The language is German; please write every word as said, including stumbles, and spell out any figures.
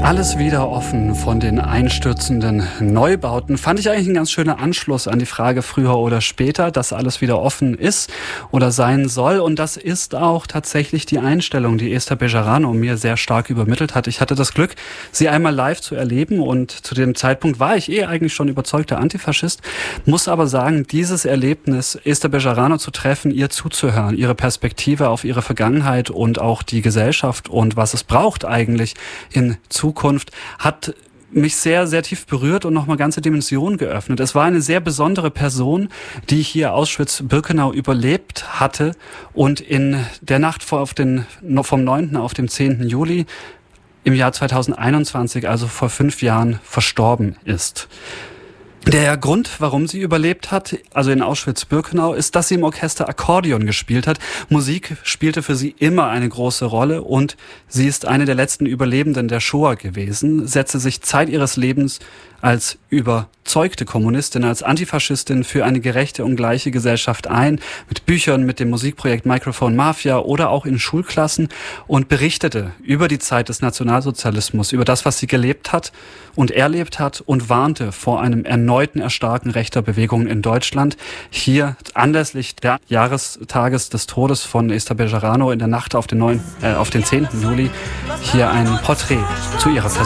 Alles wieder offen von den einstürzenden Neubauten. Fand ich eigentlich ein ganz schöner Anschluss an die Frage früher oder später, dass alles wieder offen ist oder sein soll. Und das ist auch tatsächlich die Einstellung, die Esther Bejarano mir sehr stark übermittelt hat. Ich hatte das Glück, sie einmal live zu erleben und zu dem Zeitpunkt war ich eh eigentlich schon überzeugter Antifaschist. Muss aber sagen, dieses Erlebnis, Esther Bejarano zu treffen, ihr zuzuhören, ihre Perspektive auf ihre Vergangenheit und auch die Gesellschaft und was es braucht eigentlich in Zukunft, Zukunft, hat mich sehr, sehr tief berührt und nochmal ganze Dimensionen geöffnet. Es war eine sehr besondere Person, die hier Auschwitz-Birkenau überlebt hatte und in der Nacht vor auf den, vom neunten auf dem zehnten Juli im Jahr zweitausendeinundzwanzig, also vor fünf Jahren, verstorben ist. Der Grund, warum sie überlebt hat, also in Auschwitz-Birkenau, ist, dass sie im Orchester Akkordeon gespielt hat. Musik spielte für sie immer eine große Rolle und sie ist eine der letzten Überlebenden der Shoah gewesen, setzte sich Zeit ihres Lebens als überzeugte Kommunistin, als Antifaschistin für eine gerechte und gleiche Gesellschaft ein, mit Büchern, mit dem Musikprojekt Microphone Mafia oder auch in Schulklassen und berichtete über die Zeit des Nationalsozialismus, über das, was sie gelebt hat und erlebt hat und warnte vor einem erneuten Erstarken rechter Bewegungen in Deutschland. Hier anlässlich der Jahrestages des Todes von Esther Bejarano in der Nacht auf den, neunten, äh, auf den zehnten Juli hier ein Porträt zu ihrer Person.